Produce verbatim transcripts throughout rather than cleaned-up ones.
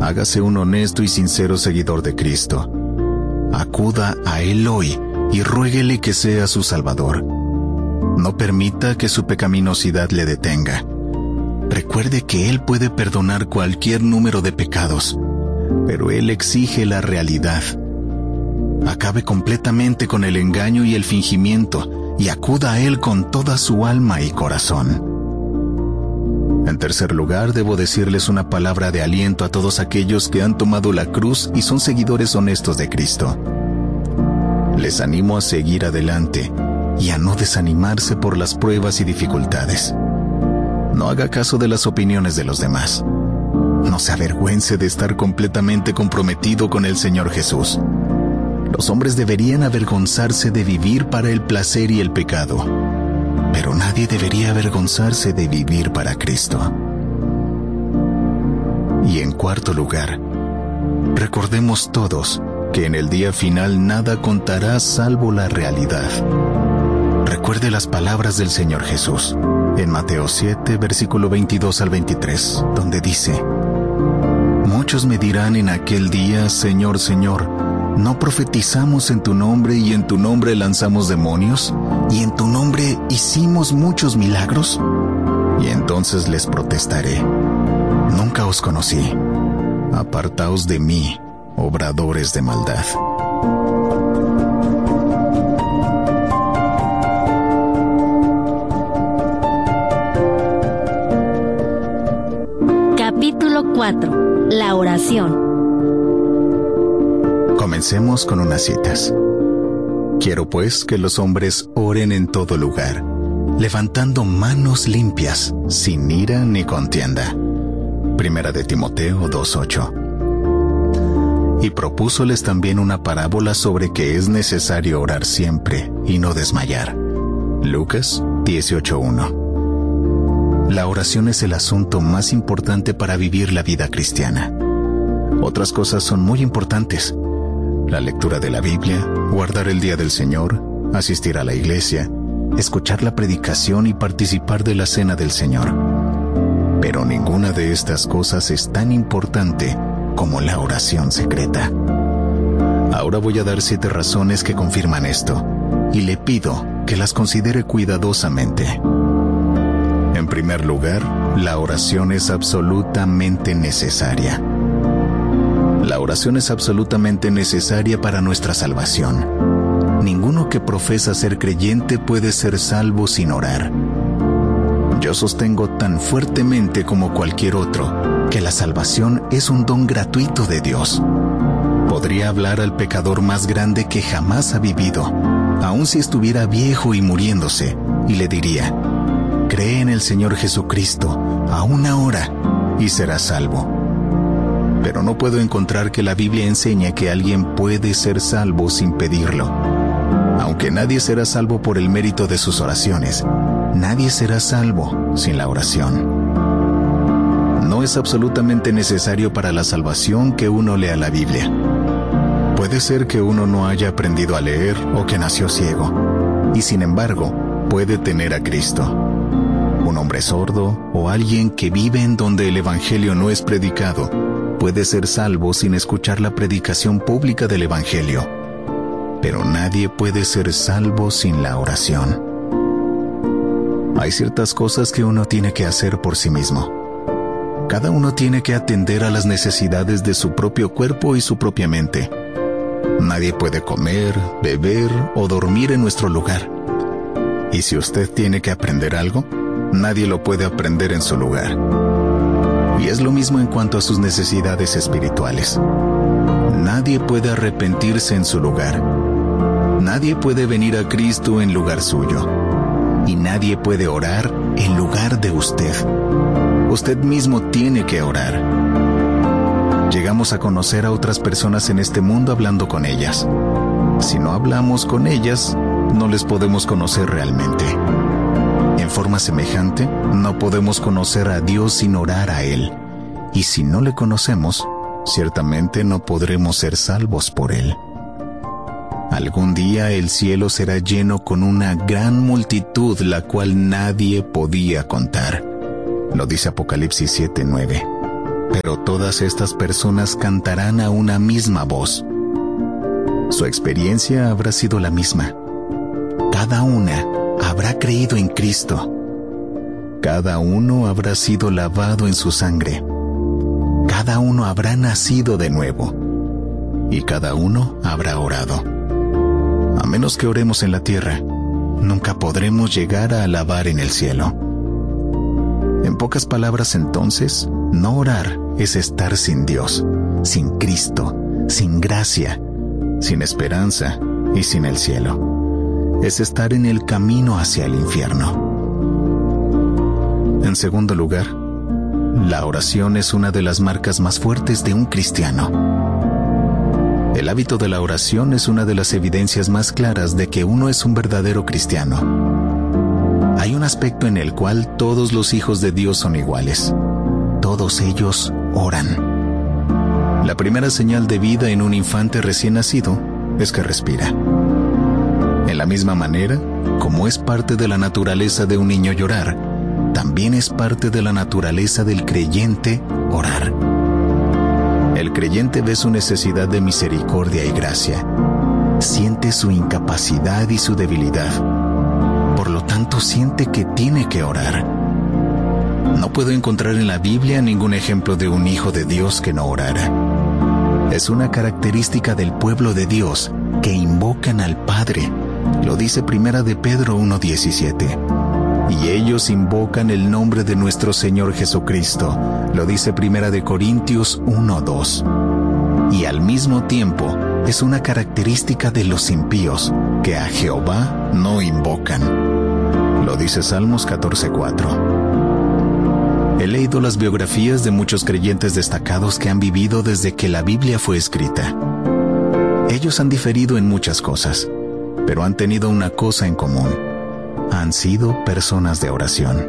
Hágase un honesto y sincero seguidor de Cristo. Acuda a Él hoy y ruéguele que sea su Salvador. No permita que su pecaminosidad le detenga. Recuerde que Él puede perdonar cualquier número de pecados, pero Él exige la realidad. Acabe completamente con el engaño y el fingimiento y acuda a Él con toda su alma y corazón. En tercer lugar, debo decirles una palabra de aliento a todos aquellos que han tomado la cruz y son seguidores honestos de Cristo. Les animo a seguir adelante y a no desanimarse por las pruebas y dificultades. No haga caso de las opiniones de los demás. No se avergüence de estar completamente comprometido con el Señor Jesús. Los hombres deberían avergonzarse de vivir para el placer y el pecado, pero nadie debería avergonzarse de vivir para Cristo. Y en cuarto lugar, recordemos todos que en el día final nada contará salvo la realidad. Recuerde las palabras del Señor Jesús en Mateo siete, versículo veintidós al veintitrés, donde dice: Muchos me dirán en aquel día, Señor, Señor, ¿no profetizamos en tu nombre y en tu nombre lanzamos demonios y en tu nombre hicimos muchos milagros? Y entonces les protestaré: Nunca os conocí. Apartaos de mí, obradores de maldad. Capítulo cuatro. La oración. Comencemos con unas citas. Quiero pues que los hombres oren en todo lugar, levantando manos limpias, sin ira ni contienda. Primera de Timoteo dos ocho. Y propúsoles también una parábola sobre que es necesario orar siempre y no desmayar. Lucas dieciocho uno. La oración es el asunto más importante para vivir la vida cristiana. Otras cosas son muy importantes: la lectura de la Biblia, guardar el día del Señor, asistir a la iglesia, escuchar la predicación y participar de la cena del Señor. Pero ninguna de estas cosas es tan importante como la oración secreta. Ahora voy a dar siete razones que confirman esto, y le pido que las considere cuidadosamente. En primer lugar, la oración es absolutamente necesaria. La oración es absolutamente necesaria para nuestra salvación. Ninguno que profesa ser creyente puede ser salvo sin orar. Yo sostengo tan fuertemente como cualquier otro que la salvación es un don gratuito de Dios. Podría hablar al pecador más grande que jamás ha vivido, aun si estuviera viejo y muriéndose, y le diría: cree en el Señor Jesucristo, aún ahora, y serás salvo. Pero no puedo encontrar que la Biblia enseñe que alguien puede ser salvo sin pedirlo. Aunque nadie será salvo por el mérito de sus oraciones, nadie será salvo sin la oración. No es absolutamente necesario para la salvación que uno lea la Biblia. Puede ser que uno no haya aprendido a leer o que nació ciego, y sin embargo, puede tener a Cristo. Un hombre sordo o alguien que vive en donde el Evangelio no es predicado puede ser salvo sin escuchar la predicación pública del Evangelio. Pero nadie puede ser salvo sin la oración. Hay ciertas cosas que uno tiene que hacer por sí mismo. Cada uno tiene que atender a las necesidades de su propio cuerpo y su propia mente. Nadie puede comer, beber o dormir en nuestro lugar. Y si usted tiene que aprender algo, nadie lo puede aprender en su lugar. Y es lo mismo en cuanto a sus necesidades espirituales. Nadie puede arrepentirse en su lugar. Nadie puede venir a Cristo en lugar suyo. Y nadie puede orar en lugar de usted. Usted mismo tiene que orar. Llegamos a conocer a otras personas en este mundo hablando con ellas. Si no hablamos con ellas, no les podemos conocer realmente. En forma semejante, no podemos conocer a Dios sin orar a Él. Y si no le conocemos, ciertamente no podremos ser salvos por Él. Algún día el cielo será lleno con una gran multitud, la cual nadie podía contar. Lo dice Apocalipsis siete nueve. pero todas estas personas cantarán a una misma voz. Su experiencia habrá sido la misma. Cada una habrá creído en Cristo. Cada uno habrá sido lavado en su sangre. Cada uno habrá nacido de nuevo. Y cada uno habrá orado. A menos que oremos en la tierra, nunca podremos llegar a alabar en el cielo. En pocas palabras, entonces, no orar es estar sin Dios, sin Cristo, sin gracia, sin esperanza y sin el cielo. Es estar en el camino hacia el infierno. En segundo lugar, la oración es una de las marcas más fuertes de un cristiano. El hábito de la oración es una de las evidencias más claras de que uno es un verdadero cristiano. Hay un aspecto en el cual todos los hijos de Dios son iguales. Todos ellos oran. La primera señal de vida en un infante recién nacido es que respira. En la misma manera, como es parte de la naturaleza de un niño llorar, también es parte de la naturaleza del creyente orar. El creyente ve su necesidad de misericordia y gracia. Siente su incapacidad y su debilidad. Por lo tanto, siente que tiene que orar. No puedo encontrar en la Biblia ningún ejemplo de un hijo de Dios que no orara. Es una característica del pueblo de Dios que invocan al Padre. Lo dice Primera de Pedro uno diecisiete. Y ellos invocan el nombre de nuestro Señor Jesucristo. Lo dice Primera de Corintios uno dos. Y al mismo tiempo, es una característica de los impíos, que a Jehová no invocan. Lo dice Salmos catorce cuatro. He leído las biografías de muchos creyentes destacados que han vivido desde que la Biblia fue escrita. Ellos han diferido en muchas cosas, pero han tenido una cosa en común. Han sido personas de oración.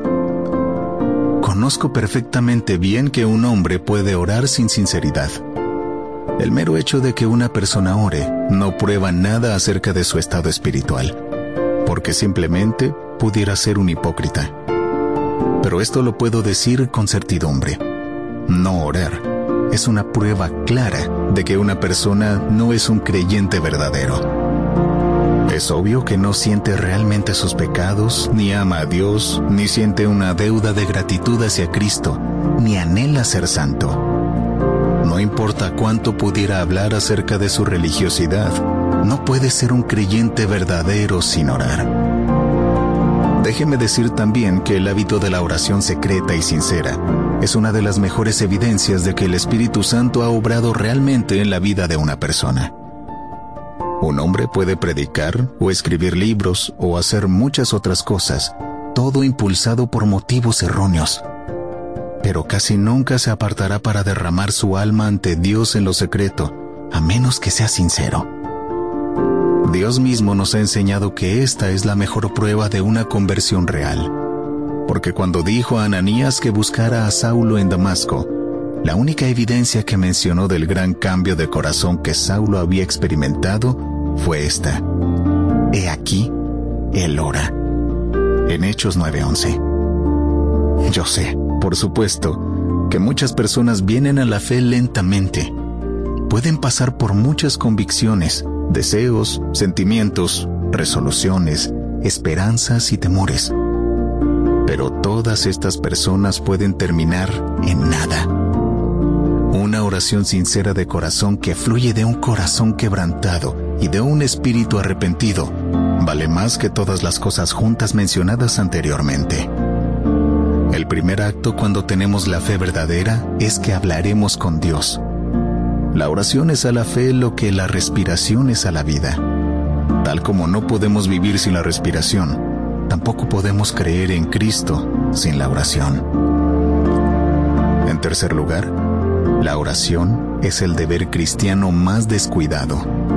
Conozco perfectamente bien que un hombre puede orar sin sinceridad. El mero hecho de que una persona ore no prueba nada acerca de su estado espiritual, porque simplemente pudiera ser un hipócrita. Pero esto lo puedo decir con certidumbre. No orar es una prueba clara de que una persona no es un creyente verdadero. Es obvio que no siente realmente sus pecados, ni ama a Dios, ni siente una deuda de gratitud hacia Cristo, ni anhela ser santo. No importa cuánto pudiera hablar acerca de su religiosidad, no puede ser un creyente verdadero sin orar. Déjeme decir también que el hábito de la oración secreta y sincera es una de las mejores evidencias de que el Espíritu Santo ha obrado realmente en la vida de una persona. Un hombre puede predicar o escribir libros o hacer muchas otras cosas, todo impulsado por motivos erróneos. Pero casi nunca se apartará para derramar su alma ante Dios en lo secreto, a menos que sea sincero. Dios mismo nos ha enseñado que esta es la mejor prueba de una conversión real. Porque cuando dijo a Ananías que buscara a Saulo en Damasco, la única evidencia que mencionó del gran cambio de corazón que Saulo había experimentado fue esta: He aquí, él ora. En Hechos nueve once. Yo sé, por supuesto, que muchas personas vienen a la fe lentamente. Pueden pasar por muchas convicciones, deseos, sentimientos, resoluciones, esperanzas y temores. Pero todas estas personas pueden terminar en nada. Una oración sincera de corazón que fluye de un corazón quebrantado y de un espíritu arrepentido vale más que todas las cosas juntas mencionadas anteriormente. El primer acto cuando tenemos la fe verdadera es que hablaremos con Dios. La oración es a la fe lo que la respiración es a la vida. Tal como no podemos vivir sin la respiración, tampoco podemos creer en Cristo sin la oración. En tercer lugar, la oración es el deber cristiano más descuidado.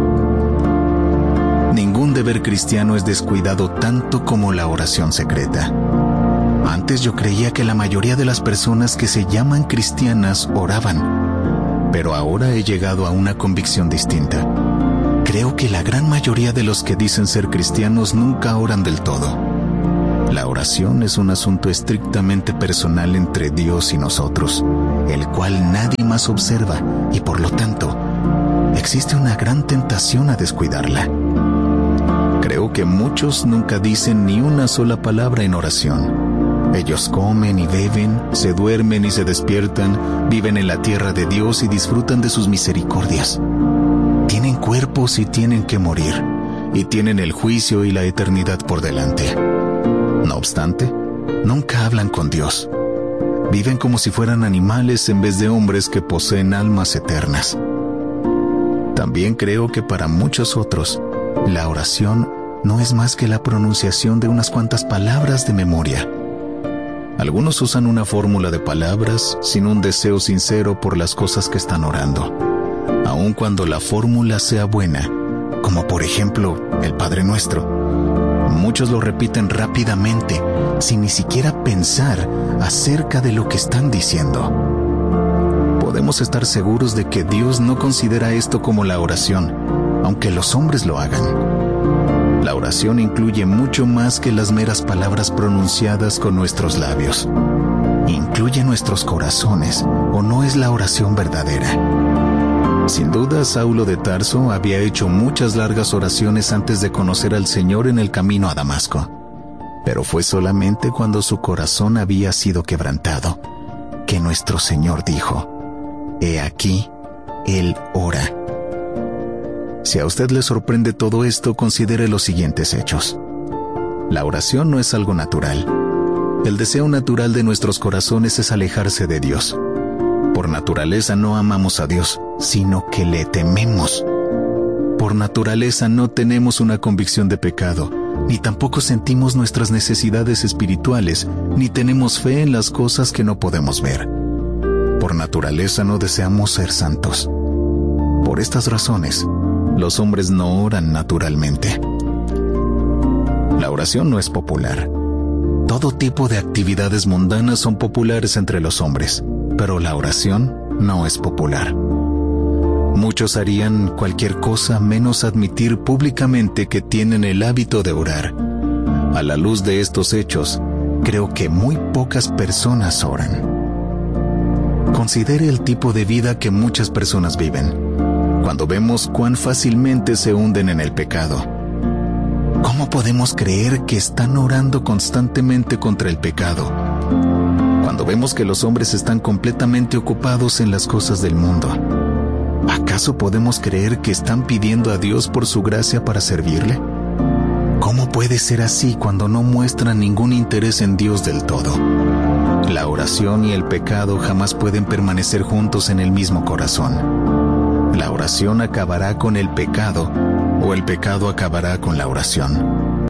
Ningún deber cristiano es descuidado tanto como la oración secreta. Antes yo creía que la mayoría de las personas que se llaman cristianas oraban, pero ahora he llegado a una convicción distinta. Creo que la gran mayoría de los que dicen ser cristianos nunca oran del todo. La oración es un asunto estrictamente personal entre Dios y nosotros, el cual nadie más observa y por lo tanto, existe una gran tentación a descuidarla. Creo que muchos nunca dicen ni una sola palabra en oración. Ellos comen y beben, se duermen y se despiertan, viven en la tierra de Dios y disfrutan de sus misericordias. Tienen cuerpos y tienen que morir, y tienen el juicio y la eternidad por delante. No obstante, nunca hablan con Dios. Viven como si fueran animales en vez de hombres que poseen almas eternas. También creo que para muchos otros, la oración no es más que la pronunciación de unas cuantas palabras de memoria. Algunos usan una fórmula de palabras sin un deseo sincero por las cosas que están orando, aun cuando la fórmula sea buena, como por ejemplo el Padre Nuestro. Muchos lo repiten rápidamente, sin ni siquiera pensar acerca de lo que están diciendo. Podemos estar seguros de que Dios no considera esto como la oración, aunque los hombres lo hagan. La oración incluye mucho más que las meras palabras pronunciadas con nuestros labios. Incluye nuestros corazones, ¿o no es la oración verdadera? Sin duda, Saulo de Tarso había hecho muchas largas oraciones antes de conocer al Señor en el camino a Damasco. Pero fue solamente cuando su corazón había sido quebrantado que nuestro Señor dijo: «He aquí, Él ora». Si a usted le sorprende todo esto, considere los siguientes hechos. La oración no es algo natural. El deseo natural de nuestros corazones es alejarse de Dios. Por naturaleza no amamos a Dios, sino que le tememos. Por naturaleza no tenemos una convicción de pecado, ni tampoco sentimos nuestras necesidades espirituales, ni tenemos fe en las cosas que no podemos ver. Por naturaleza no deseamos ser santos. Por estas razones, los hombres no oran naturalmente. La oración no es popular. Todo tipo de actividades mundanas son populares entre los hombres, pero la oración no es popular. Muchos harían cualquier cosa menos admitir públicamente que tienen el hábito de orar. A la luz de estos hechos, creo que muy pocas personas oran. Considere el tipo de vida que muchas personas viven, cuando vemos cuán fácilmente se hunden en el pecado. ¿Cómo podemos creer que están orando constantemente contra el pecado? Cuando vemos que los hombres están completamente ocupados en las cosas del mundo, ¿acaso podemos creer que están pidiendo a Dios por su gracia para servirle? ¿Cómo puede ser así cuando no muestran ningún interés en Dios del todo? La oración y el pecado jamás pueden permanecer juntos en el mismo corazón. La oración acabará con el pecado, o el pecado acabará con la oración.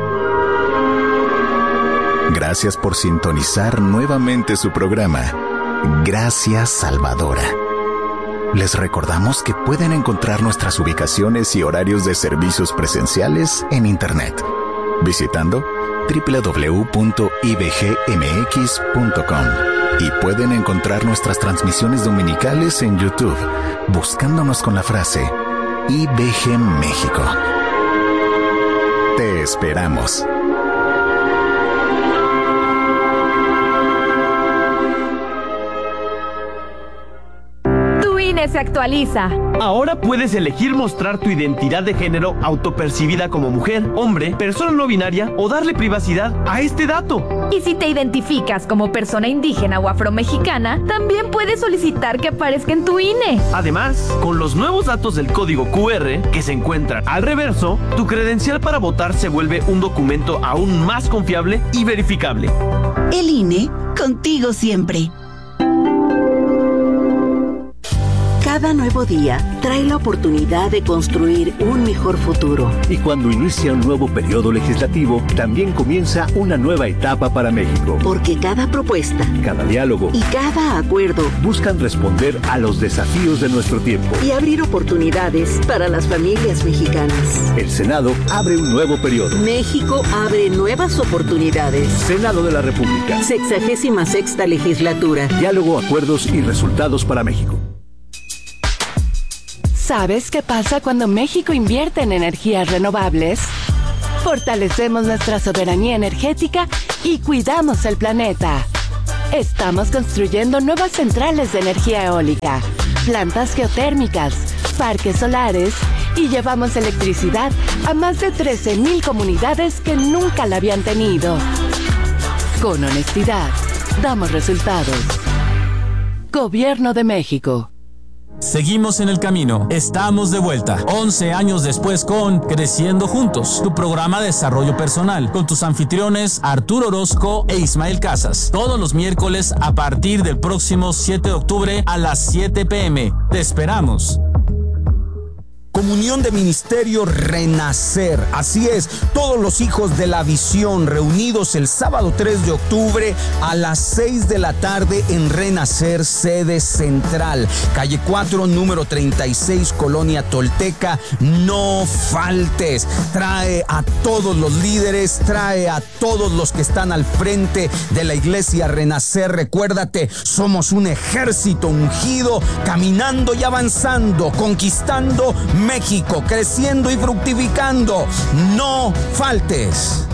Gracias por sintonizar nuevamente su programa, Gracias Salvadora. Les recordamos que pueden encontrar nuestras ubicaciones y horarios de servicios presenciales en Internet, visitando doble u doble u doble u punto i b g m x punto com, y pueden encontrar nuestras transmisiones dominicales en YouTube, buscándonos con la frase I B G México. Te esperamos. Se actualiza. Ahora puedes elegir mostrar tu identidad de género autopercibida como mujer, hombre, persona no binaria o darle privacidad a este dato. Y si te identificas como persona indígena o afromexicana, también puedes solicitar que aparezca en tu I N E. Además, con los nuevos datos del código Q R que se encuentran al reverso, tu credencial para votar se vuelve un documento aún más confiable y verificable. El I N E, contigo siempre. Cada nuevo día trae la oportunidad de construir un mejor futuro. Y cuando inicia un nuevo periodo legislativo, también comienza una nueva etapa para México. Porque cada propuesta, cada diálogo y cada acuerdo buscan responder a los desafíos de nuestro tiempo y abrir oportunidades para las familias mexicanas. El Senado abre un nuevo periodo. México abre nuevas oportunidades. Senado de la República. Sexagésima sexta legislatura. Diálogo, acuerdos y resultados para México. ¿Sabes qué pasa cuando México invierte en energías renovables? fortalecemos nuestra soberanía energética y cuidamos el planeta. Estamos construyendo nuevas centrales de energía eólica, plantas geotérmicas, parques solares y llevamos electricidad a más de trece mil comunidades que nunca la habían tenido. Con honestidad, damos resultados. Gobierno de México. Seguimos en el camino, estamos de vuelta, once años después con Creciendo Juntos, tu programa de desarrollo personal, con tus anfitriones Arturo Orozco e Ismael Casas, todos los miércoles a partir del próximo siete de octubre a las siete pe eme. Te esperamos. Comunión de Ministerio Renacer. Así es, todos los hijos de la visión reunidos el sábado tres de octubre a las seis de la tarde en Renacer, sede central, calle cuatro, número treinta y seis, Colonia Tolteca. No faltes. Trae a todos los líderes, trae a todos los que están al frente de la iglesia Renacer. Recuérdate, somos un ejército ungido, caminando y avanzando, conquistando México, creciendo y fructificando. No faltes.